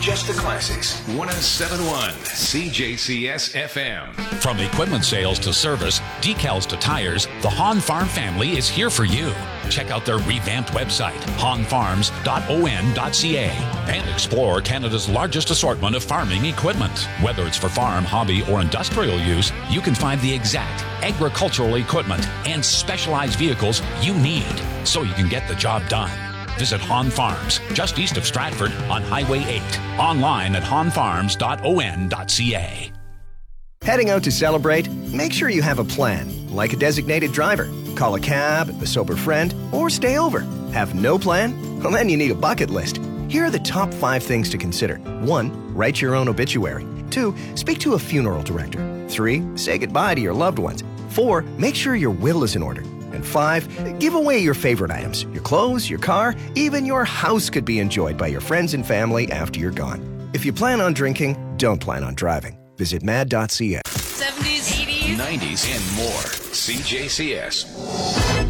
Just the classics. 107.1 CJCS FM. From equipment sales to service, decals to tires, the Hahn Farm family is here for you. Check out their revamped website, hahnfarms.on.ca, and explore Canada's largest assortment of farming equipment. Whether it's for farm, hobby, or industrial use, you can find the exact agricultural equipment and specialized vehicles you need so you can get the job done. Visit Hahn Farms, just east of Stratford on Highway 8. Online at hahnfarms.on.ca. Heading out to celebrate? Make sure you have a plan, like a designated driver. Call a cab, a sober friend, or stay over. Have no plan? Well, then you need a bucket list. Here are the top 5 things to consider. 1. Write your own obituary. 2. Speak to a funeral director. 3. Say goodbye to your loved ones. 4. Make sure your will is in order. And 5. Give away your favorite items. Your clothes, your car, even your house could be enjoyed by your friends and family after you're gone. If you plan on drinking, don't plan on driving. Visit mad.ca. 70s, 80s, 90s, and more. CJCS.